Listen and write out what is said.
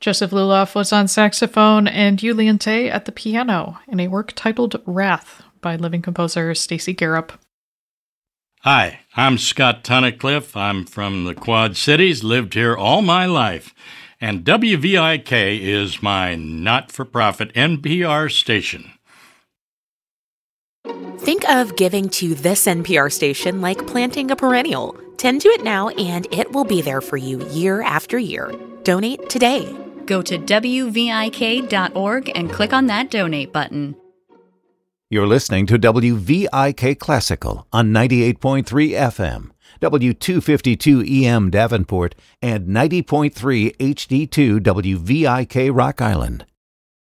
Joseph Luloff was on saxophone and Yulian Tay at the piano in a work titled Wrath by living composer Stacy Garup. Hi, I'm Scott Tunnicliffe. I'm from the Quad Cities, lived here all my life, and WVIK is my not-for-profit NPR station. Think of giving to this NPR station like planting a perennial. Tend to it now, and it will be there for you year after year. Donate today. Go to WVIK.org and click on that donate button. You're listening to WVIK Classical on 98.3 FM, W252 EM Davenport, and 90.3 HD2 WVIK Rock Island.